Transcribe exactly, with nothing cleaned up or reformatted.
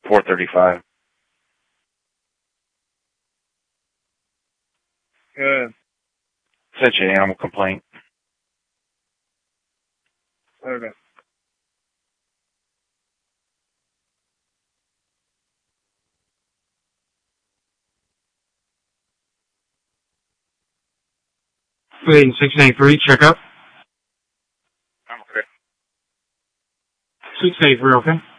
four thirty-five. Good. Such an animal complaint. Okay. Wait, six ninety-three, check up. I'm okay. six ninety-three, okay?